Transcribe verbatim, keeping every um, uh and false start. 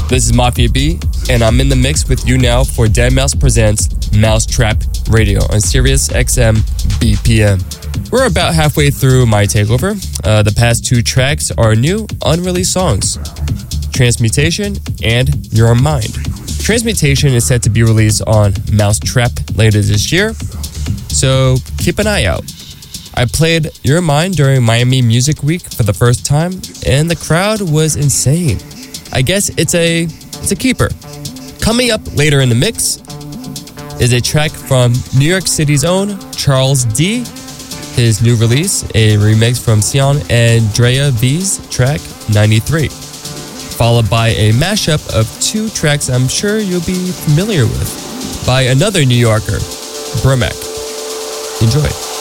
This is Mafia B, and I'm in the mix with you now for deadmau five Presents Mousetrap Radio on Sirius X M B P M. We're about halfway through my takeover. Uh, the past two tracks are new, unreleased songs, Transmutation and Your Mind. Transmutation is set to be released on Mousetrap later this year, so keep an eye out. I played Your Mind during Miami Music Week for the first time, and the crowd was insane. I guess it's a it's a keeper. Coming up later in the mix is a track from New York City's own Charles D. His new release, a remix from Sion and Drea V's track ninety-three, followed by a mashup of two tracks I'm sure you'll be familiar with by another New Yorker, Brumek. Enjoy.